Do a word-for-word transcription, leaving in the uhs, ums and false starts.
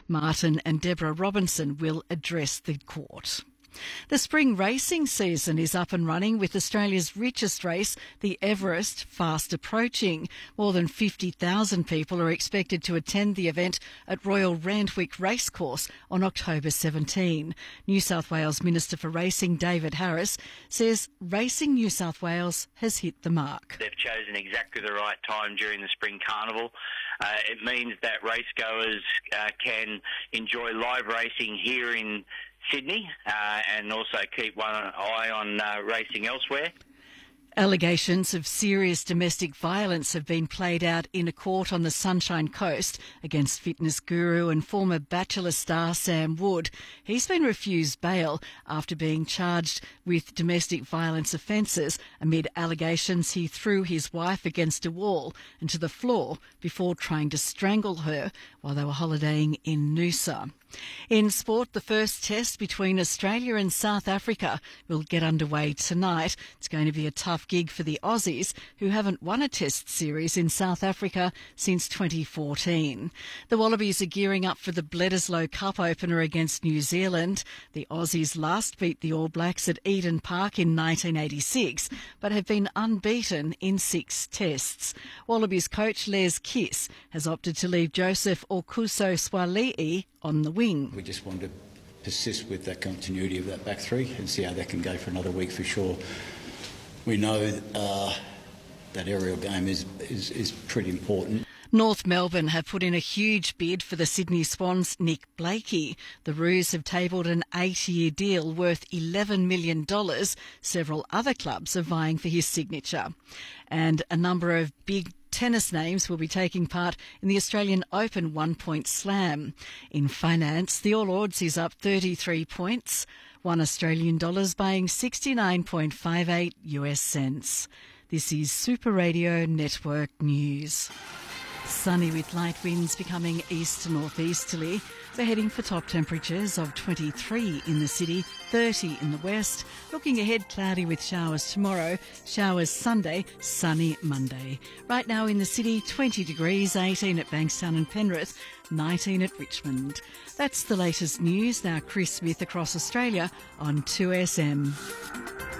Martin and Deborah Robinson will address the court. The spring racing season is up and running, with Australia's richest race, the Everest, fast approaching. More than fifty thousand people are expected to attend the event at Royal Randwick Racecourse on October seventeenth. New South Wales Minister for Racing, David Harris, says Racing New South Wales has hit the mark. They've chosen exactly the right time during the Spring Carnival. Uh, it means that racegoers uh, can enjoy live racing here in Sydney uh, and also keep one eye on uh, racing elsewhere. Allegations of serious domestic violence have been played out in a court on the Sunshine Coast against fitness guru and former Bachelor star Sam Wood. He's been refused bail after being charged with domestic violence offences amid allegations he threw his wife against a wall and to the floor before trying to strangle her while they were holidaying in Noosa. In sport, the first test between Australia and South Africa will get underway tonight. It's going to be a tough gig for the Aussies, who haven't won a test series in South Africa since twenty fourteen. The Wallabies are gearing up for the Bledisloe Cup opener against New Zealand. The Aussies last beat the All Blacks at Eden Park in nineteen eighty-six, but have been unbeaten in six tests. Wallabies coach Les Kiss has opted to leave Joseph Okuso-Swali'i on the wing. We just want to persist with that continuity of that back three and see how that can go for another week for sure. We know uh, that aerial game is, is, is pretty important. North Melbourne have put in a huge bid for the Sydney Swans' Nick Blakey. The Roos have tabled an eight-year deal worth eleven million dollars. Several other clubs are vying for his signature. And a number of big tennis names will be taking part in the Australian Open one-point slam. In finance, the All Ords is up thirty-three points, one Australian dollars buying sixty-nine point five eight U S cents. This is Super Radio Network News. Sunny with light winds becoming east to northeasterly. We're heading for top temperatures of twenty-three in the city, thirty in the west. Looking ahead, cloudy with showers tomorrow, showers Sunday, sunny Monday. Right now in the city, twenty degrees, eighteen at Bankstown and Penrith, nineteen at Richmond. That's the latest news. Now Chris Smith across Australia on two S M.